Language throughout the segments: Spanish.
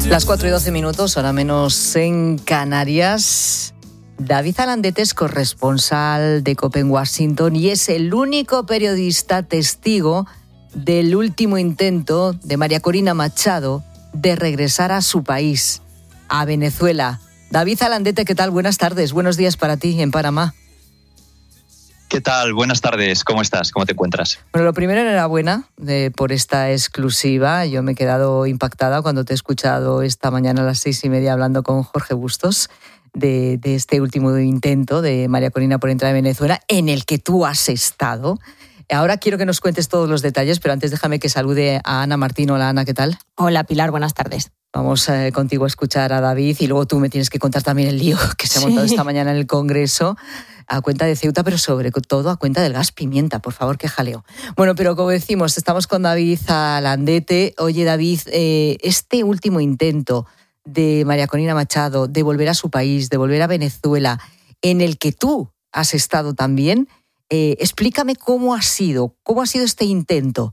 Las 4:12, hora menos en Canarias. David Alandete es corresponsal de COPE en Washington y es el único periodista testigo del último intento de María Corina Machado de regresar a su país, a Venezuela. David Alandete, ¿qué tal? Buenas tardes, buenos días para ti en Panamá. ¿Qué tal? Buenas tardes, ¿cómo estás? ¿Cómo te encuentras? Bueno, lo primero, enhorabuena por esta exclusiva. Yo me he quedado impactada cuando te he escuchado esta mañana a las 6:30 hablando con Jorge Bustos de este último intento de María Corina por entrar a Venezuela, en el que tú has estado. Ahora quiero que nos cuentes todos los detalles, pero antes déjame que salude a Ana Martín. Hola, Ana, ¿qué tal? Hola, Pilar, buenas tardes. Vamos contigo a escuchar a David y luego tú me tienes que contar también el lío que se ha montado esta mañana en el Congreso a cuenta de Ceuta, pero sobre todo a cuenta del gas pimienta. Por favor, qué jaleo. Bueno, pero como decimos, estamos con David Alandete. Oye, David, este último intento de María Corina Machado de volver a su país, de volver a Venezuela, en el que tú has estado también, explícame cómo ha sido este intento.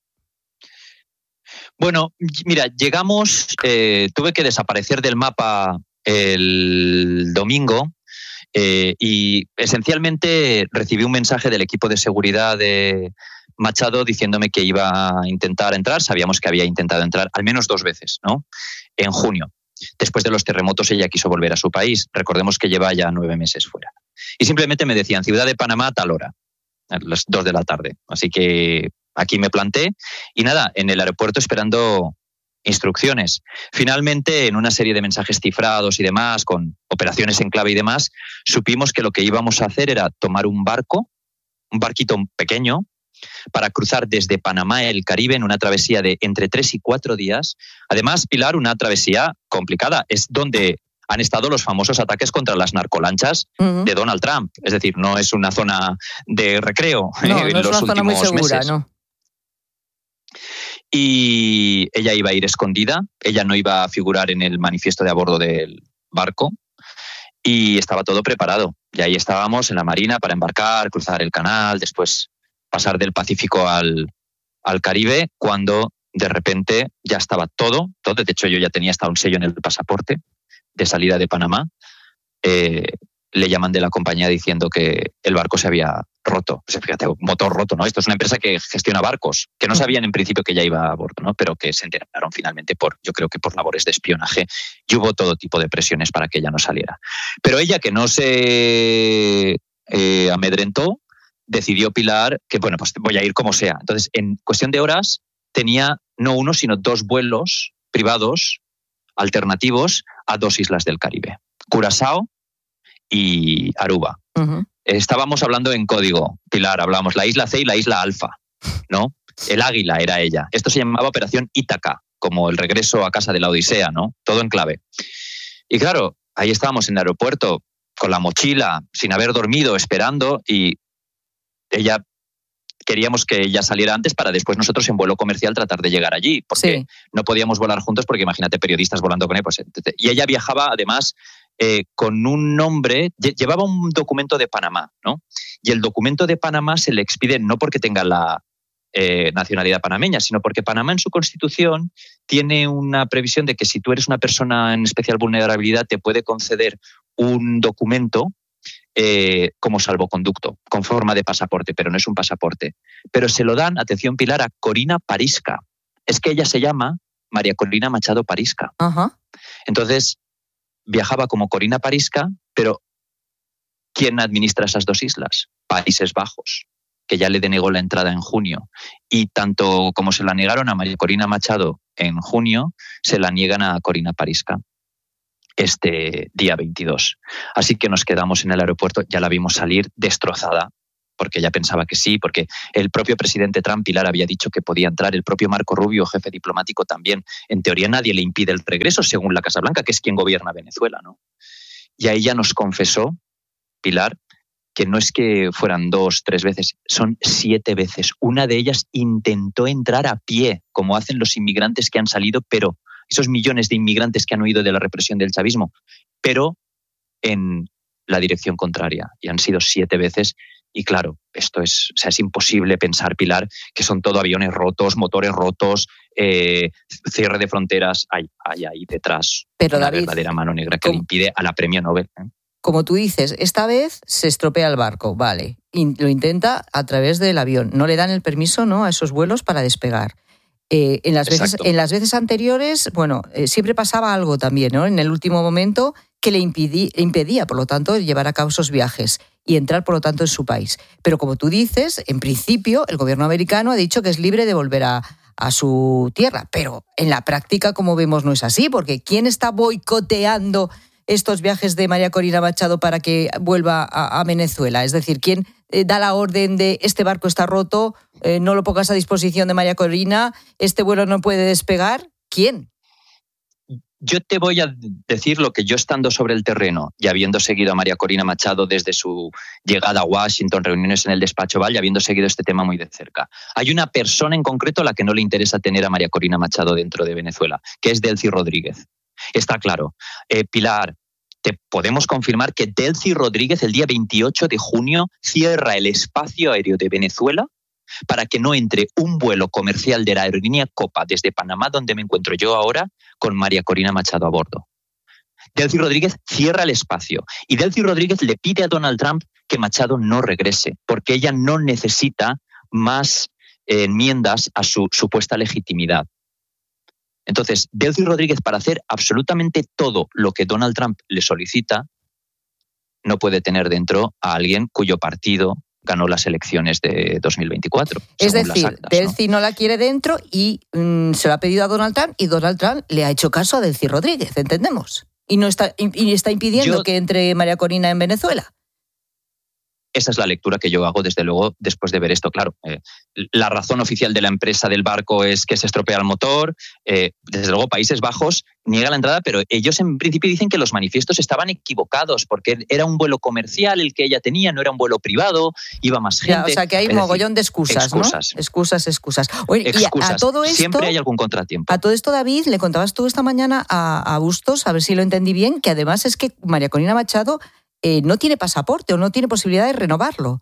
Bueno, mira, llegamos, tuve que desaparecer del mapa el domingo y esencialmente recibí un mensaje del equipo de seguridad de Machado diciéndome que iba a intentar entrar. Sabíamos que había intentado entrar al menos 2 veces, ¿no? En junio. Después de los terremotos ella quiso volver a su país. Recordemos que lleva ya 9 meses fuera. Y simplemente me decían, Ciudad de Panamá a tal hora, a las 2 de la tarde. Así que aquí me planté y nada, en el aeropuerto esperando instrucciones. Finalmente, en una serie de mensajes cifrados y demás, con operaciones en clave y demás, supimos que lo que íbamos a hacer era tomar un barquito pequeño, para cruzar desde Panamá el Caribe en una travesía de entre 3 y 4 días. Además, Pilar, una travesía complicada. Es donde han estado los famosos ataques contra las narcolanchas de Donald Trump. Es decir, no es una zona de recreo en los últimos meses. No es una zona muy segura, ¿no? Y ella iba a ir escondida, ella no iba a figurar en el manifiesto de a bordo del barco y estaba todo preparado. Y ahí estábamos en la marina para embarcar, cruzar el canal, después pasar del Pacífico al Caribe, cuando de repente ya estaba todo. De hecho, yo ya tenía hasta un sello en el pasaporte de salida de Panamá. Le llaman de la compañía diciendo que el barco se había roto. O sea, fíjate, motor roto, ¿no? Esto es una empresa que gestiona barcos, que no sabían en principio que ya iba a bordo, ¿no? Pero que se enteraron finalmente yo creo que por labores de espionaje, y hubo todo tipo de presiones para que ella no saliera. Pero ella, que no se amedrentó, decidió, Pilar, que bueno, pues voy a ir como sea. Entonces, en cuestión de horas, tenía no 1, sino 2 vuelos privados alternativos a 2 islas del Caribe, Curazao y Aruba. Estábamos hablando en código, Pilar, hablamos la isla C y la isla Alfa, ¿no? El Águila era ella. Esto se llamaba Operación Ítaca, como el regreso a casa de la Odisea, ¿no? Todo en clave. Y claro, ahí estábamos en el aeropuerto con la mochila, sin haber dormido, esperando, y queríamos que ella saliera antes para después nosotros en vuelo comercial tratar de llegar allí, porque no podíamos volar juntos, porque imagínate, periodistas volando con él. Y ella viajaba además con un nombre, llevaba un documento de Panamá, ¿no? Y el documento de Panamá se le expide no porque tenga la nacionalidad panameña, sino porque Panamá en su constitución tiene una previsión de que si tú eres una persona en especial vulnerabilidad te puede conceder un documento como salvoconducto, con forma de pasaporte, pero no es un pasaporte. Pero se lo dan, atención Pilar, a Corina Parisca. Es que ella se llama María Corina Machado Parisca. Entonces, viajaba como Corina Parisca, pero ¿quién administra esas 2 islas? Países Bajos, que ya le denegó la entrada en junio. Y tanto como se la negaron a María Corina Machado en junio, se la niegan a Corina Parisca este día 22. Así que nos quedamos en el aeropuerto, ya la vimos salir destrozada, porque ella pensaba que sí, porque el propio presidente Trump, Pilar, había dicho que podía entrar, el propio Marco Rubio, jefe diplomático también. En teoría nadie le impide el regreso, según la Casa Blanca, que es quien gobierna Venezuela, ¿no? Y ahí ella nos confesó, Pilar, que no es que fueran 2, 3 veces, son 7 veces. Una de ellas intentó entrar a pie, como hacen los inmigrantes que han salido, pero esos millones de inmigrantes que han huido de la represión del chavismo, pero en la dirección contraria. Y han sido 7 veces. Y claro, esto es imposible pensar, Pilar, que son todo aviones rotos, motores rotos, cierre de fronteras. Hay ahí detrás pero, una David, verdadera mano negra que le impide a la premio Nobel. Como tú dices, esta vez se estropea el barco, vale, y lo intenta a través del avión. No le dan el permiso, ¿no?, a esos vuelos para despegar. En las veces anteriores, bueno, siempre pasaba algo también, ¿no?, en el último momento que le impedía, por lo tanto, llevar a cabo esos viajes y entrar, por lo tanto, en su país. Pero como tú dices, en principio, el gobierno americano ha dicho que es libre de volver a su tierra. Pero en la práctica, como vemos, no es así, porque ¿quién está boicoteando estos viajes de María Corina Machado para que vuelva a Venezuela? Es decir, ¿quién da la orden de este barco está roto, no lo pongas a disposición de María Corina, este vuelo no puede despegar? ¿Quién? Yo te voy a decir lo que yo, estando sobre el terreno y habiendo seguido a María Corina Machado desde su llegada a Washington, reuniones en el despacho Oval, y habiendo seguido este tema muy de cerca. Hay una persona en concreto a la que no le interesa tener a María Corina Machado dentro de Venezuela, que es Delcy Rodríguez. Está claro. Pilar, te podemos confirmar que Delcy Rodríguez el día 28 de junio cierra el espacio aéreo de Venezuela para que no entre un vuelo comercial de la aerolínea Copa desde Panamá, donde me encuentro yo ahora, con María Corina Machado a bordo. Delcy Rodríguez cierra el espacio y Delcy Rodríguez le pide a Donald Trump que Machado no regrese, porque ella no necesita más enmiendas a su supuesta legitimidad. Entonces, Delcy Rodríguez, para hacer absolutamente todo lo que Donald Trump le solicita, no puede tener dentro a alguien cuyo partido ganó las elecciones de 2024. Es decir, Delcy no la quiere dentro y se lo ha pedido a Donald Trump y Donald Trump le ha hecho caso a Delcy Rodríguez, ¿entendemos? Y está impidiendo que entre María Corina en Venezuela. Esa es la lectura que yo hago, desde luego, después de ver esto. Claro, la razón oficial de la empresa del barco es que se estropea el motor. Desde luego, Países Bajos niega la entrada, pero ellos en principio dicen que los manifiestos estaban equivocados, porque era un vuelo comercial el que ella tenía, no era un vuelo privado, iba más gente. Ya, o sea, que hay mogollón de excusas, ¿no? Excusas. Oye, excusas. Y a todo esto, siempre hay algún contratiempo. A todo esto, David, le contabas tú esta mañana a Bustos, a ver si lo entendí bien, que además es que María Corina Machado no tiene pasaporte o no tiene posibilidad de renovarlo.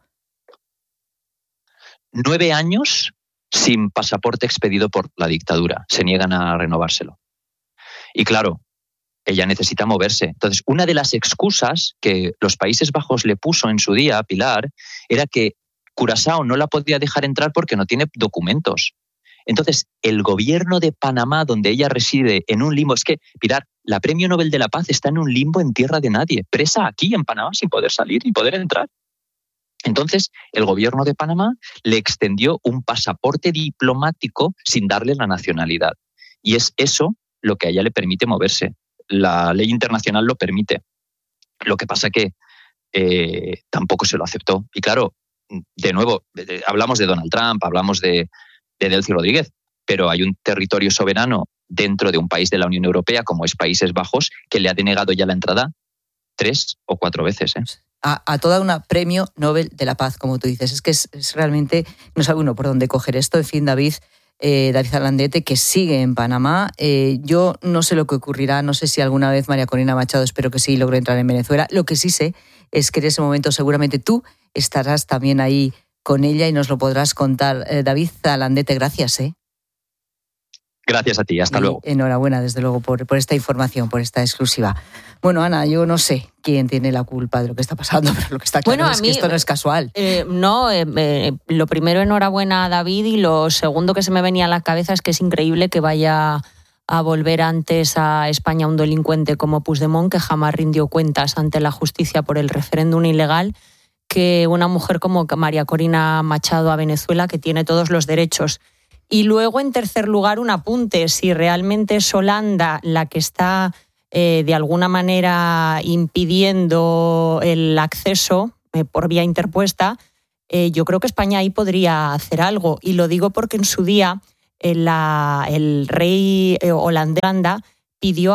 9 años sin pasaporte expedido por la dictadura. Se niegan a renovárselo. Y claro, ella necesita moverse. Entonces, una de las excusas que los Países Bajos le puso en su día, Pilar, era que Curazao no la podía dejar entrar porque no tiene documentos. Entonces, el gobierno de Panamá, donde ella reside, en un limbo, es que, Pilar, la Premio Nobel de la Paz está en un limbo en tierra de nadie, presa aquí en Panamá sin poder salir y poder entrar. Entonces, el gobierno de Panamá le extendió un pasaporte diplomático sin darle la nacionalidad. Y es eso lo que a ella le permite moverse. La ley internacional lo permite. Lo que pasa que tampoco se lo aceptó. Y claro, de nuevo, hablamos de Donald Trump, hablamos de Delcy Rodríguez, pero hay un territorio soberano dentro de un país de la Unión Europea, como es Países Bajos, que le ha denegado ya la entrada 3 o 4 veces. A toda una Premio Nobel de la Paz, como tú dices. Es que es realmente, no sabe uno por dónde coger esto. En fin, David Alandete, que sigue en Panamá. Yo no sé lo que ocurrirá, no sé si alguna vez María Corina Machado, espero que sí, logre entrar en Venezuela. Lo que sí sé es que en ese momento seguramente tú estarás también ahí con ella y nos lo podrás contar. David Alandete, gracias. Gracias a ti, hasta luego. Enhorabuena, desde luego, por esta información, por esta exclusiva. Bueno, Ana, yo no sé quién tiene la culpa de lo que está pasando, pero lo que está claro es que esto no es casual. Lo primero, enhorabuena a David, y lo segundo que se me venía a la cabeza es que es increíble que vaya a volver antes a España un delincuente como Puigdemont, que jamás rindió cuentas ante la justicia por el referéndum ilegal, que una mujer como María Corina Machado a Venezuela, que tiene todos los derechos. Y luego, en tercer lugar, un apunte. Si realmente es Holanda la que está de alguna manera impidiendo el acceso por vía interpuesta, yo creo que España ahí podría hacer algo. Y lo digo porque en su día el rey holandés pidió